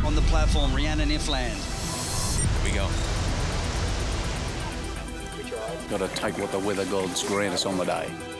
on the platform, Rhiannon Ifland. Here we go. Got to take what the weather gods grant us on the day.